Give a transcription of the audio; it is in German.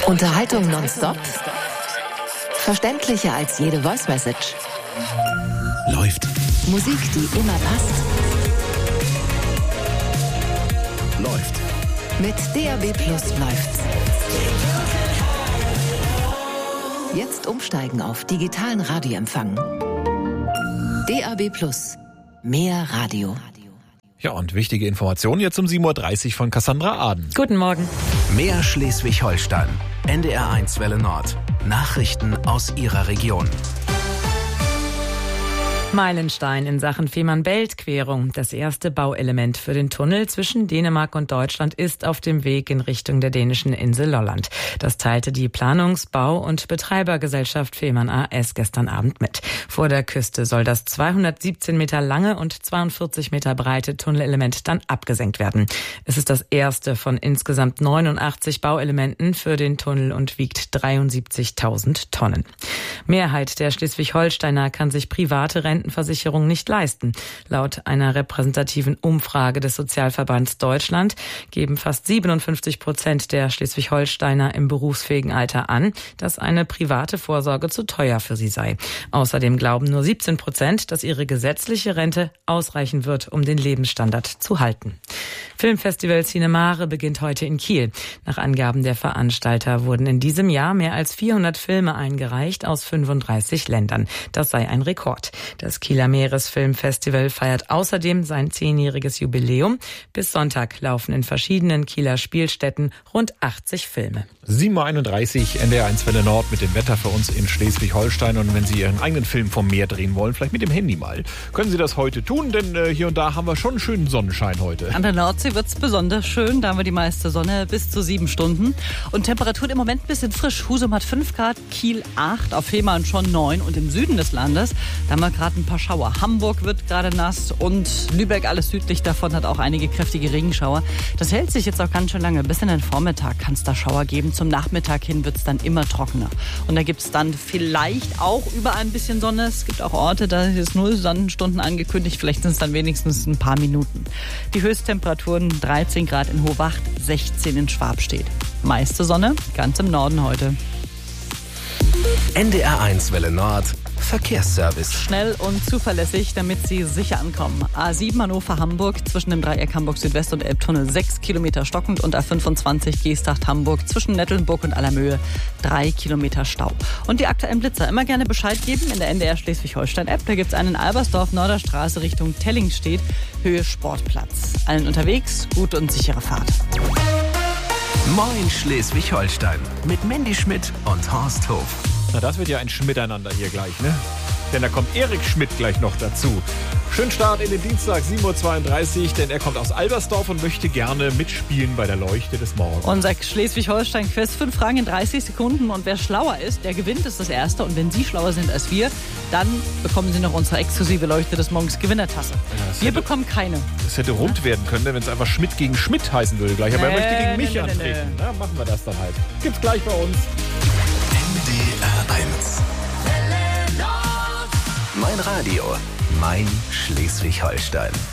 Unterhaltung nonstop? Verständlicher als jede Voice-Message? Läuft. Musik, die immer passt? Läuft. Mit DAB+ läuft's. Jetzt umsteigen auf digitalen Radioempfang. DAB+. Mehr Radio. Ja, und wichtige Informationen jetzt um 7.30 Uhr von Cassandra Aden. Guten Morgen. Mehr Schleswig-Holstein. NDR1 Welle Nord. Nachrichten aus Ihrer Region. Meilenstein in Sachen Fehmarn-Belt-Querung. Das erste Bauelement für den Tunnel zwischen Dänemark und Deutschland ist auf dem Weg in Richtung der dänischen Insel Lolland. Das teilte die Planungs-, Bau- und Betreibergesellschaft Fehmarn AS gestern Abend mit. Vor der Küste soll das 217 Meter lange und 42 Meter breite Tunnelelement dann abgesenkt werden. Es ist das erste von insgesamt 89 Bauelementen für den Tunnel und wiegt 73.000 Tonnen. Mehrheit der Schleswig-Holsteiner kann sich private Rentenversicherung nicht leisten. Laut einer repräsentativen Umfrage des Sozialverbands Deutschland geben fast 57% der Schleswig-Holsteiner im berufsfähigen Alter an, dass eine private Vorsorge zu teuer für sie sei. Außerdem glauben nur 17%, dass ihre gesetzliche Rente ausreichen wird, um den Lebensstandard zu halten. Filmfestival Cinemare beginnt heute in Kiel. Nach Angaben der Veranstalter wurden in diesem Jahr mehr als 400 Filme eingereicht aus 35 Ländern. Das sei ein Rekord. Das Kieler Meeresfilmfestival feiert außerdem sein 10-jähriges Jubiläum. Bis Sonntag laufen in verschiedenen Kieler Spielstätten rund 80 Filme. 7.31 Uhr, NDR1 Welle Nord mit dem Wetter für uns in Schleswig-Holstein. Und wenn Sie Ihren eigenen Film vom Meer drehen wollen, vielleicht mit dem Handy mal, können Sie das heute tun, denn hier und da haben wir schon einen schönen Sonnenschein heute. An der Nordsee wird es besonders schön, da haben wir die meiste Sonne bis zu 7 Stunden. Und Temperatur im Moment ein bisschen frisch. Husum hat 5 Grad, Kiel 8, auf Fehmarn schon 9 und im Süden des Landes, da haben wir gerade ein paar Schauer. Hamburg wird gerade nass und Lübeck, alles südlich davon, hat auch einige kräftige Regenschauer. Das hält sich jetzt auch ganz schön lange. Bis in den Vormittag kann es da Schauer geben. Zum Nachmittag hin wird es dann immer trockener. Und da gibt es dann vielleicht auch überall ein bisschen Sonne. Es gibt auch Orte, da ist 0 Sonnenstunden angekündigt. Vielleicht sind es dann wenigstens ein paar Minuten. Die Höchsttemperaturen 13 Grad in Hohwacht, 16 in Schwabstedt. Meiste Sonne, ganz im Norden heute. NDR1 Welle Nord. Verkehrsservice. Schnell und zuverlässig, damit Sie sicher ankommen. A7 Hannover-Hamburg zwischen dem Dreieck Hamburg-Südwest und Elbtunnel 6 Kilometer stockend und A25 Geesthacht-Hamburg zwischen Nettelnburg und Allermöhe 3 Kilometer Stau. Und die aktuellen Blitzer immer gerne Bescheid geben in der NDR Schleswig-Holstein-App. Da gibt es einen Albersdorf-Norderstraße Richtung Tellingstedt, Höhe Sportplatz. Allen unterwegs, gute und sichere Fahrt. Moin Schleswig-Holstein mit Mandy Schmidt und Horst Hof. Na, das wird ja ein Schmiteinander hier gleich, ne? Denn da kommt Erik Schmidt gleich noch dazu. Schönen Start in den Dienstag, 7.32 Uhr, denn er kommt aus Albersdorf und möchte gerne mitspielen bei der Leuchte des Morgens. Unser Schleswig-Holstein-Quiz, 5 Fragen in 30 Sekunden und wer schlauer ist, der gewinnt, ist das Erste. Und wenn Sie schlauer sind als wir, dann bekommen Sie noch unsere exklusive Leuchte des Morgens Gewinnertasse. Ja, wir bekommen keine. Es hätte rund werden können, wenn es einfach Schmidt gegen Schmidt heißen würde gleich. Aber er möchte gegen mich antreten. Na, machen wir das dann halt. Gibt's gleich bei uns. NDR1. Mein Radio, mein Schleswig-Holstein.